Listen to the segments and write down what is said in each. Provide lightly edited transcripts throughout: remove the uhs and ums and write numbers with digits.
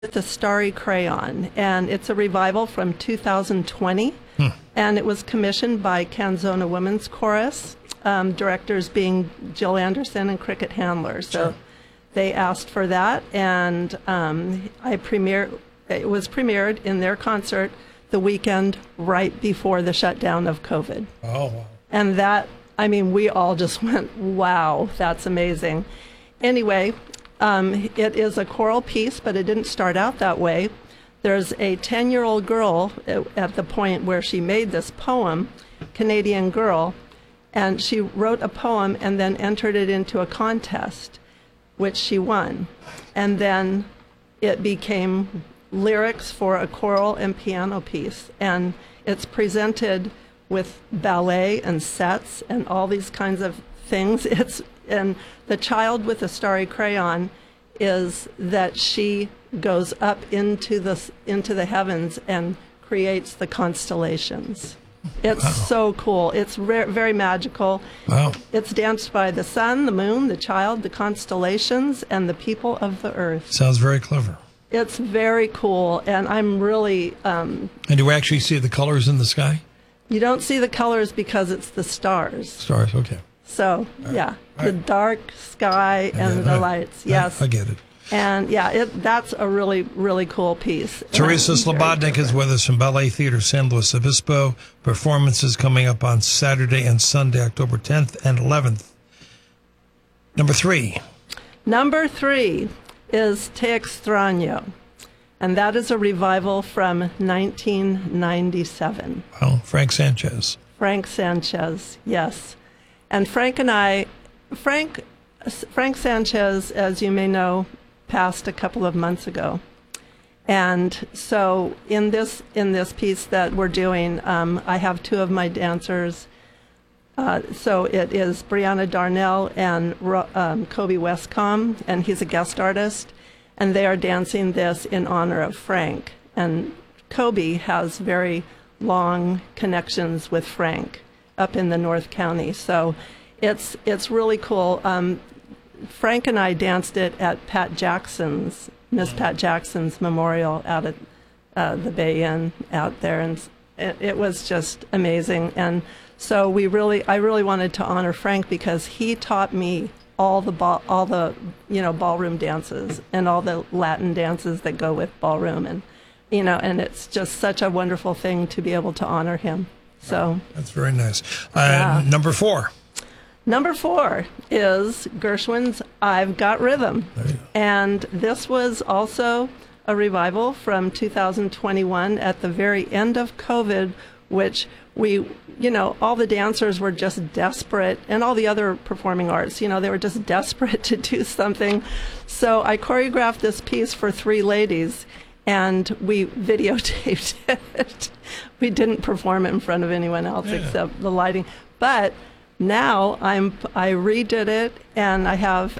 the Starry Crayon, and it's a revival from 2020, and it was commissioned by Canzona Women's Chorus, directors being Jill Anderson and Cricket Handler. So they asked for that, and it was premiered in their concert the weekend right before the shutdown of COVID. Oh, wow. And that, I mean, we all just went, wow, that's amazing. Anyway, it is a choral piece, but it didn't start out that way. There's a 10-year-old girl at the point where she made this poem, Canadian Girl, and she wrote a poem and then entered it into a contest, which she won. And then it became lyrics for a choral and piano piece. And it's presented with ballet and sets and all these kinds of things. And the child with the starry crayon is that she goes up into the heavens and creates the constellations. It's so cool. It's very magical. Wow. It's danced by the sun, the moon, the child, the constellations, and the people of the earth. Sounds very clever. It's very cool, and I'm really... and do we actually see the colors in the sky? You don't see the colors because it's the stars. Stars, okay. So, yeah, the dark sky and the lights, yes. I get it. And, yeah, that's a really, really cool piece. Teresa Slobodnik is with us from Ballet Theater San Luis Obispo. Performances coming up on Saturday and Sunday, October 10th and 11th. Number 3. Number 3 is Te Extraño, and that is a revival from 1997. Well, Frank Sanchez. Frank Sanchez, yes. And Frank Sanchez, as you may know, passed a couple of months ago. And so in this piece that we're doing, I have 2 of my dancers. So it is Brianna Darnell and Kobe Westcomb, and he's a guest artist, and they are dancing this in honor of Frank. And Kobe has very long connections with Frank up in the North County, so it's really cool. Frank and I danced it at Miss Pat Jackson's memorial out at the Bay Inn out there, and it was just amazing. And so I really wanted to honor Frank because he taught me all the ballroom dances and all the Latin dances that go with ballroom, and and it's just such a wonderful thing to be able to honor him. So that's very nice. Number 4. Number 4 is Gershwin's I've Got Rhythm. And this was also a revival from 2021 at the very end of COVID, which all the dancers were just desperate, and all the other performing arts, they were just desperate to do something. So I choreographed this piece for 3 ladies, and we videotaped it. We didn't perform it in front of anyone else except the lighting. But now I redid it, and I have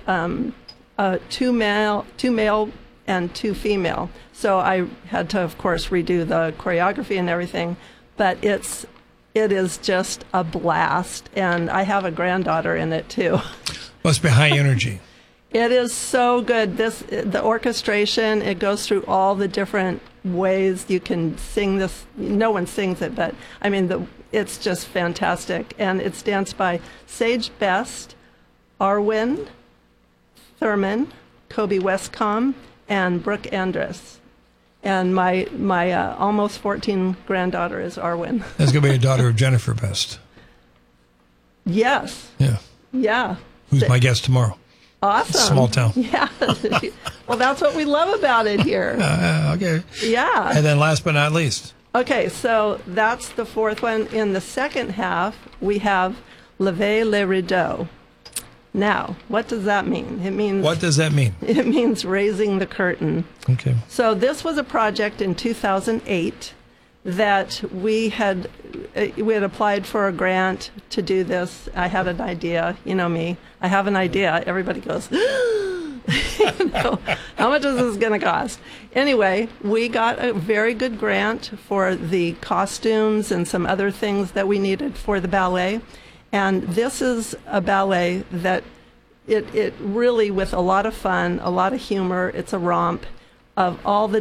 2 male and 2 female. So I had to, of course, redo the choreography and everything. But it is just a blast, and I have a granddaughter in it too. Must be high energy. It is so good. The orchestration, it goes through all the different ways you can sing this. No one sings it, but I mean, it's just fantastic. And it's danced by Sage Best, Arwen Thurman, Kobe Westcomb, and Brooke Andress. And my almost 14 granddaughter is Arwen. That's going to be a daughter of Jennifer Best. Yes. Yeah. Yeah. Who's my guest tomorrow? Awesome. Small town. Yeah. Well, that's what we love about it here. Okay. Yeah. And then last but not least. Okay, so that's the 4th one. In the second half, we have Lever le rideau. Now, what does that mean? What does that mean? It means raising the curtain. Okay. So this was a project in 2008 that we had applied for a grant to do this. I had an idea, me. I have an idea. Everybody goes, how much is this going to cost? Anyway, we got a very good grant for the costumes and some other things that we needed for the ballet. And this is a ballet that it really, with a lot of fun, a lot of humor, it's a romp, of all the